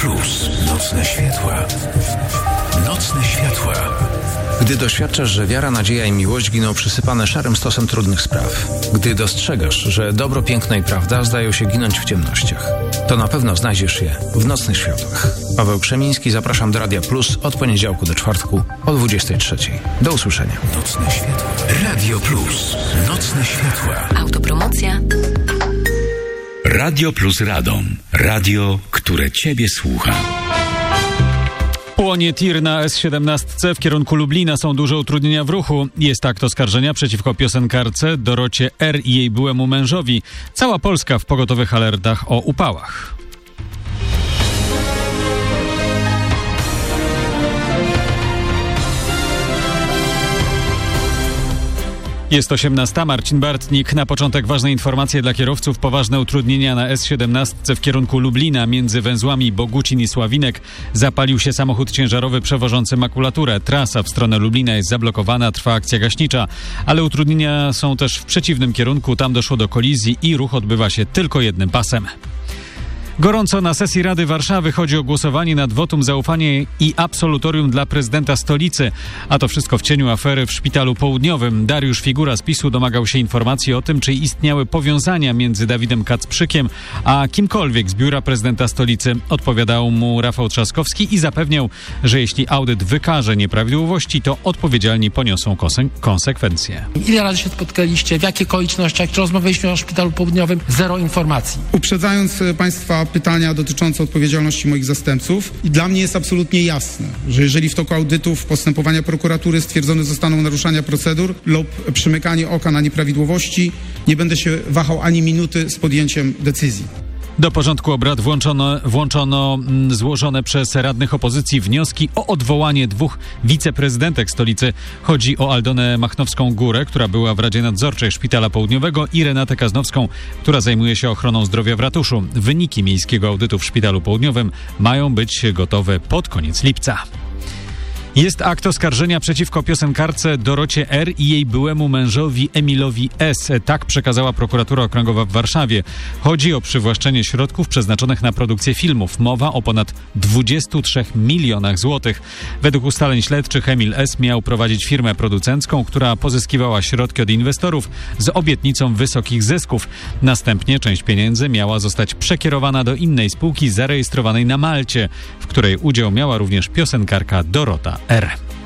Plus. Nocne światła. Nocne światła. Gdy doświadczasz, że wiara, nadzieja i miłość giną przysypane szarym stosem trudnych spraw. Gdy dostrzegasz, że dobro, piękno i prawda zdają się ginąć w ciemnościach. To na pewno znajdziesz je w Nocnych Światłach. Paweł Krzemiński, zapraszam do Radia Plus od poniedziałku do czwartku o 23:00. Do usłyszenia. Nocne Światła. Radio Plus. Nocne Światła. Autopromocja. Radio Plus Radom. Radio, które Ciebie słucha. Płonie tir na S17 w kierunku Lublina, są duże utrudnienia w ruchu. Jest akt oskarżenia przeciwko piosenkarce Dorocie R. i jej byłemu mężowi. Cała Polska w pogotowych alertach o upałach. Jest 18:00, Marcin Bartnik. Na początek ważne informacje dla kierowców. Poważne utrudnienia na S17 w kierunku Lublina. Między węzłami Bogucin i Sławinek zapalił się samochód ciężarowy przewożący makulaturę. Trasa w stronę Lublina jest zablokowana, trwa akcja gaśnicza, ale utrudnienia są też w przeciwnym kierunku. Tam doszło do kolizji i ruch odbywa się tylko jednym pasem. Gorąco na sesji Rady Warszawy. Chodzi o głosowanie nad wotum zaufania i absolutorium dla prezydenta stolicy. A to wszystko w cieniu afery w Szpitalu Południowym. Dariusz Figura z PiS-u domagał się informacji o tym, czy istniały powiązania między Dawidem Kacprzykiem a kimkolwiek z biura prezydenta stolicy. Odpowiadał mu Rafał Trzaskowski i zapewniał, że jeśli audyt wykaże nieprawidłowości, to odpowiedzialni poniosą konsekwencje. Ile razy się spotkaliście, w jakich okolicznościach, czy rozmawialiśmy o Szpitalu Południowym? Zero informacji. Uprzedzając Państwa pytania dotyczące odpowiedzialności moich zastępców, i dla mnie jest absolutnie jasne, że jeżeli w toku audytów postępowania prokuratury stwierdzone zostaną naruszenia procedur lub przymykanie oka na nieprawidłowości, nie będę się wahał ani minuty z podjęciem decyzji. Do porządku obrad włączono złożone przez radnych opozycji wnioski o odwołanie 2 wiceprezydentek stolicy. Chodzi o Aldonę Machnowską-Górę, która była w Radzie Nadzorczej Szpitala Południowego, i Renatę Kaznowską, która zajmuje się ochroną zdrowia w ratuszu. Wyniki miejskiego audytu w Szpitalu Południowym mają być gotowe pod koniec lipca. Jest akt oskarżenia przeciwko piosenkarce Dorocie R. i jej byłemu mężowi Emilowi S. Tak przekazała prokuratura okręgowa w Warszawie. Chodzi o przywłaszczenie środków przeznaczonych na produkcję filmów. Mowa o ponad 23 milionach złotych. Według ustaleń śledczych Emil S. miał prowadzić firmę producencką, która pozyskiwała środki od inwestorów z obietnicą wysokich zysków. Następnie część pieniędzy miała zostać przekierowana do innej spółki zarejestrowanej na Malcie, w której udział miała również piosenkarka Dorota R.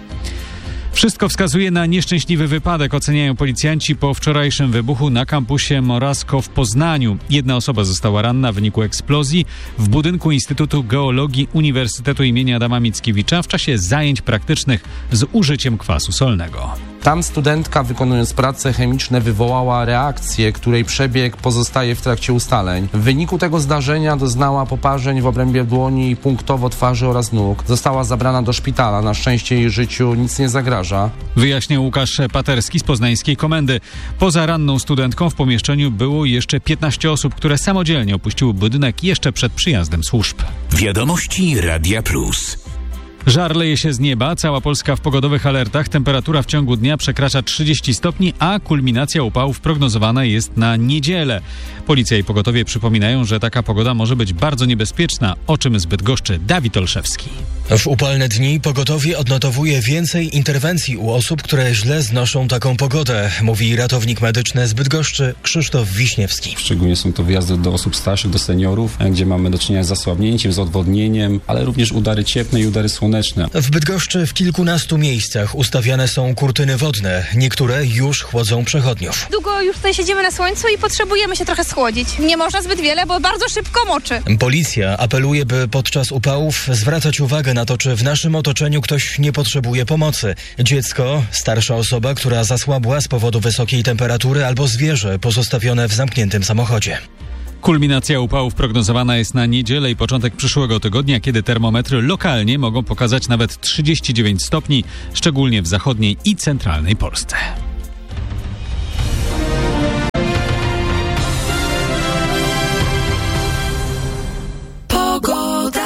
Wszystko wskazuje na nieszczęśliwy wypadek, oceniają policjanci po wczorajszym wybuchu na kampusie Morasko w Poznaniu. Jedna osoba została ranna w wyniku eksplozji w budynku Instytutu Geologii Uniwersytetu im. Adama Mickiewicza w czasie zajęć praktycznych z użyciem kwasu solnego. Tam studentka, wykonując prace chemiczne, wywołała reakcję, której przebieg pozostaje w trakcie ustaleń. W wyniku tego zdarzenia doznała poparzeń w obrębie dłoni, punktowo twarzy oraz nóg. Została zabrana do szpitala. Na szczęście jej życiu nic nie zagraża. Wyjaśnił Łukasz Paterski z poznańskiej komendy. Poza ranną studentką w pomieszczeniu było jeszcze 15 osób, które samodzielnie opuściły budynek jeszcze przed przyjazdem służb. Wiadomości Radia Plus. Żar leje się z nieba, cała Polska w pogodowych alertach, temperatura w ciągu dnia przekracza 30 stopni, a kulminacja upałów prognozowana jest na niedzielę. Policja i pogotowie przypominają, że taka pogoda może być bardzo niebezpieczna, o czym z Bydgoszczy Dawid Olszewski. W upalne dni pogotowie odnotowuje więcej interwencji u osób, które źle znoszą taką pogodę, mówi ratownik medyczny z Bydgoszczy Krzysztof Wiśniewski. Szczególnie są to wjazdy do osób starszych, do seniorów, gdzie mamy do czynienia z zasłabnięciem, z odwodnieniem, ale również udary cieplne i udary słoneczne. W Bydgoszczy w kilkunastu miejscach ustawiane są kurtyny wodne. Niektóre już chłodzą przechodniów. Długo już tutaj siedzimy na słońcu i potrzebujemy się trochę schłodzić. Nie można zbyt wiele, bo bardzo szybko moczy. Policja apeluje, by podczas upałów zwracać uwagę na to, czy w naszym otoczeniu ktoś nie potrzebuje pomocy. Dziecko, starsza osoba, która zasłabła z powodu wysokiej temperatury, albo zwierzę pozostawione w zamkniętym samochodzie. Kulminacja upałów prognozowana jest na niedzielę i początek przyszłego tygodnia, kiedy termometry lokalnie mogą pokazać nawet 39 stopni, szczególnie w zachodniej i centralnej Polsce.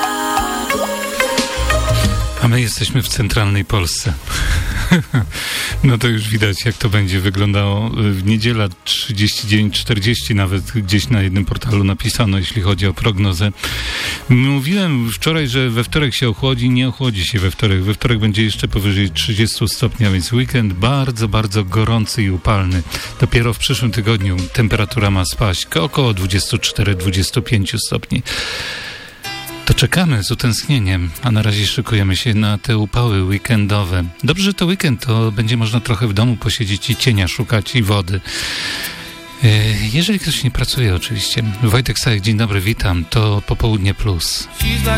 A my jesteśmy w centralnej Polsce. No to już widać, jak to będzie wyglądało. W niedzielę 39-40 nawet gdzieś na jednym portalu napisano, jeśli chodzi o prognozę. Mówiłem wczoraj, że we wtorek się ochłodzi, nie ochłodzi się we wtorek. We wtorek będzie jeszcze powyżej 30 stopni, a więc weekend bardzo, bardzo gorący i upalny. Dopiero w przyszłym tygodniu temperatura ma spaść około 24-25 stopni. To czekamy z utęsknieniem, a na razie szykujemy się na te upały weekendowe. Dobrze, że to weekend, to będzie można trochę w domu posiedzieć i cienia szukać i wody. Jeżeli ktoś nie pracuje oczywiście. Wojtek Sajek, dzień dobry, witam. To Popołudnie Plus.